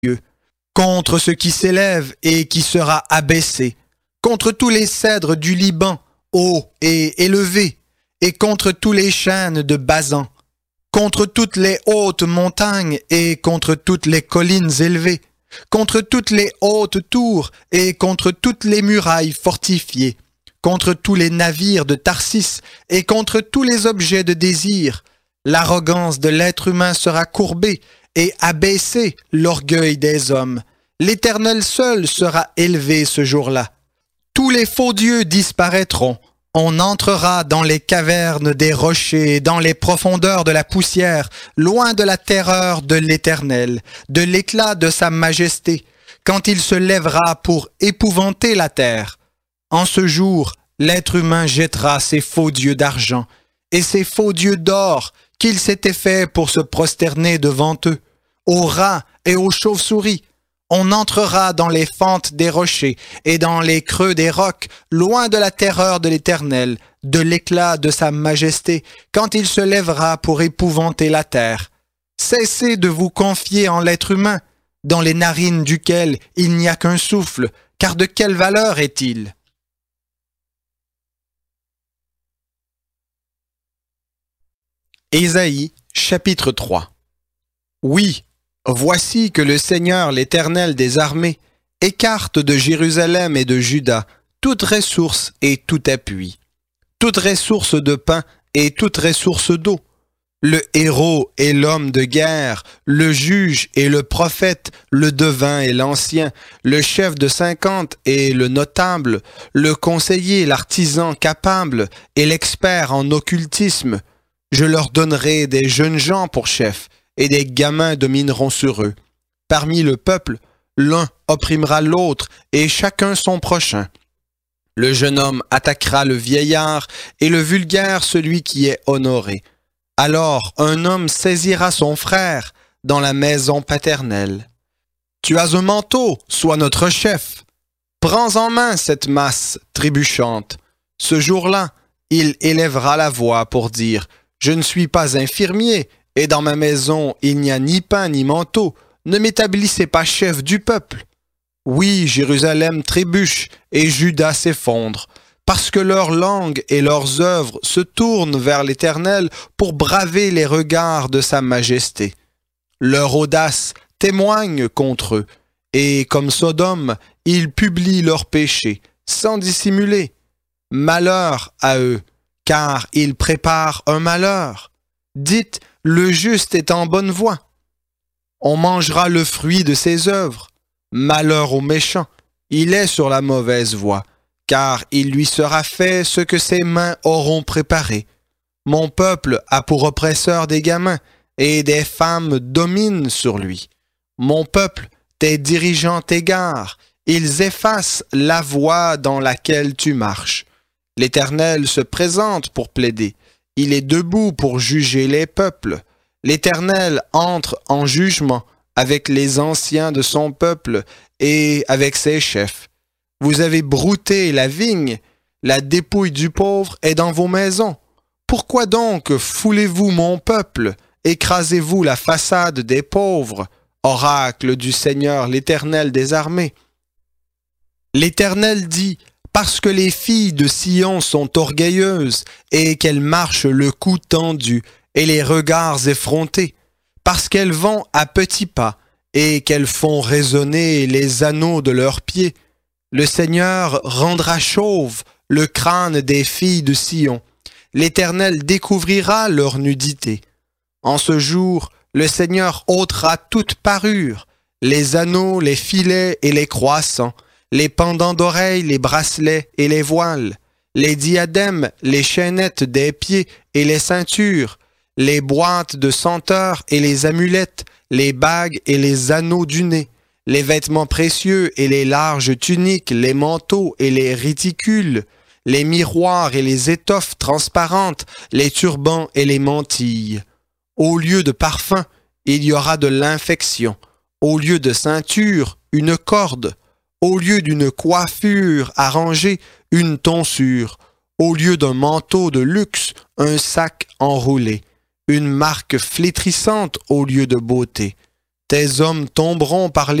Dieu, contre ce qui s'élève et qui sera abaissé, contre tous les cèdres du Liban, hauts et élevés, et contre tous les chênes de Basan, contre toutes les hautes montagnes et contre toutes les collines élevées, contre toutes les hautes tours et contre toutes les murailles fortifiées, contre tous les navires de Tarsis et contre tous les objets de désir. L'arrogance de l'être humain sera courbée et abaissée l'orgueil des hommes. L'Éternel seul sera élevé ce jour-là. Tous les faux dieux disparaîtront. On entrera dans les cavernes des rochers, dans les profondeurs de la poussière, loin de la terreur de l'Éternel, de l'éclat de sa majesté, quand il se lèvera pour épouvanter la terre. En ce jour, l'être humain jettera ses faux dieux d'argent et ses faux dieux d'or qu'il s'était fait pour se prosterner devant eux, aux rats et aux chauves-souris. On entrera dans les fentes des rochers et dans les creux des rocs, loin de la terreur de l'Éternel, de l'éclat de sa majesté, quand il se lèvera pour épouvanter la terre. Cessez de vous confier en l'être humain, dans les narines duquel il n'y a qu'un souffle, car de quelle valeur est-il? Ésaïe, chapitre 3. Oui, voici que le Seigneur, l'Éternel des armées, écarte de Jérusalem et de Juda toute ressource et tout appui, toute ressource de pain et toute ressource d'eau, le héros et l'homme de guerre, le juge et le prophète, le devin et l'ancien, le chef de 50 et le notable, le conseiller, l'artisan capable et l'expert en occultisme. Je leur donnerai des jeunes gens pour chefs, et des gamins domineront sur eux. Parmi le peuple, l'un opprimera l'autre, et chacun son prochain. Le jeune homme attaquera le vieillard, et le vulgaire celui qui est honoré. Alors un homme saisira son frère dans la maison paternelle. Tu as un manteau, sois notre chef. Prends en main cette masse trébuchante. Ce jour-là, il élèvera la voix pour dire « Je ne suis pas infirmier, et dans ma maison il n'y a ni pain ni manteau. Ne m'établissez pas chef du peuple. » Oui, Jérusalem trébuche et Juda s'effondre, parce que leurs langues et leurs œuvres se tournent vers l'Éternel pour braver les regards de sa majesté. Leur audace témoigne contre eux, et comme Sodome, ils publient leurs péchés, sans dissimuler. Malheur à eux, car ils préparent un malheur. Dites, le juste est en bonne voie. On mangera le fruit de ses œuvres. Malheur au méchant, il est sur la mauvaise voie, car il lui sera fait ce que ses mains auront préparé. Mon peuple a pour oppresseur des gamins, et des femmes dominent sur lui. Mon peuple, tes dirigeants t'égarent, ils effacent la voie dans laquelle tu marches. L'Éternel se présente pour plaider. Il est debout pour juger les peuples. L'Éternel entre en jugement avec les anciens de son peuple et avec ses chefs. Vous avez brouté la vigne, la dépouille du pauvre est dans vos maisons. Pourquoi donc foulez-vous mon peuple, écrasez-vous la façade des pauvres, oracle du Seigneur l'Éternel des armées? L'Éternel dit, parce que les filles de Sion sont orgueilleuses et qu'elles marchent le cou tendu et les regards effrontés, parce qu'elles vont à petits pas et qu'elles font résonner les anneaux de leurs pieds, le Seigneur rendra chauve le crâne des filles de Sion. L'Éternel découvrira leur nudité. En ce jour, le Seigneur ôtera toute parure, les anneaux, les filets et les croissants, les pendants d'oreilles, les bracelets et les voiles, les diadèmes, les chaînettes des pieds et les ceintures, les boîtes de senteurs et les amulettes, les bagues et les anneaux du nez, les vêtements précieux et les larges tuniques, les manteaux et les réticules, les miroirs et les étoffes transparentes, les turbans et les mantilles. Au lieu de parfum, il y aura de l'infection. Au lieu de ceinture, une corde. Au lieu d'une coiffure arrangée, une tonsure. Au lieu d'un manteau de luxe, un sac enroulé. Une marque flétrissante au lieu de beauté. Tes hommes tomberont par